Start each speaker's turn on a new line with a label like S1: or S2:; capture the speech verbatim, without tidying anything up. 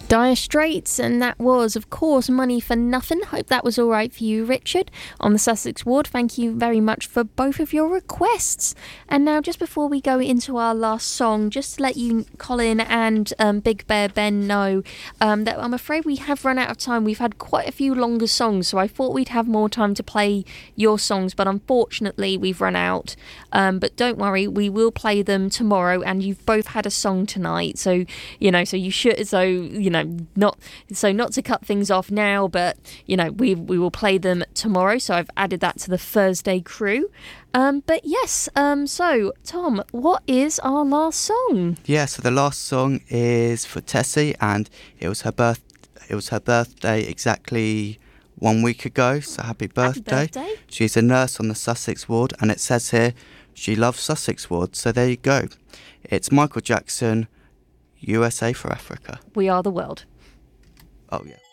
S1: Dire Straits, and that was, of course, Money for Nothing. Hope that was all right for you, Richard, on the Sussex Ward. Thank you very much for both of your requests. And now, just before we go into our last song, just to let you, Colin and um, Big Bear Ben, know um, that I'm afraid we have run out of time. We've had quite a few longer songs, so I thought we'd have more time to play your songs, but unfortunately we've run out. Um, but don't worry, we will play them tomorrow, and you've both had a song tonight, so, you know, so you should, so, you know, not so not to cut things off now, but you know we we will play them tomorrow. So I've added that to the Thursday crew. Um, but yes, um, so Tom, what is our last song?
S2: Yeah, so the last song is for Tessie, and it was her birth. It was her birthday exactly one week ago. So happy birthday!
S1: Happy birthday.
S2: She's a nurse on the Sussex Ward, and it says here she loves Sussex Ward. So there you go. It's Michael Jackson. U S A for Africa.
S1: We are the world.
S2: Oh, yeah.